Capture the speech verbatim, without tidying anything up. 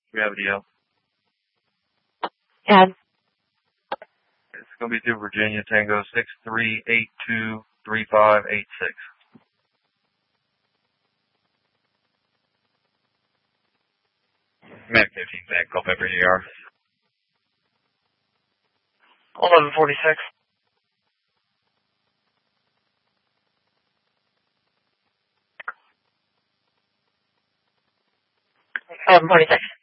Gravity L. And It's going to be through Virginia Tango six three eight two three five eight six. Mac fifteen, back, call Pepper E R. eleven forty-six. eleven forty-six.